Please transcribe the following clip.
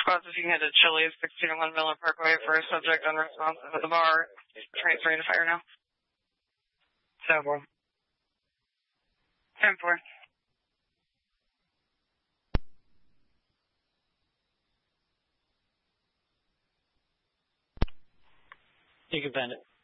squads if you can head to Chili's, 1601 Miller Parkway for a subject unresponsive at the bar. Transferring to fire now. 7-4. 10-4. You can bend it.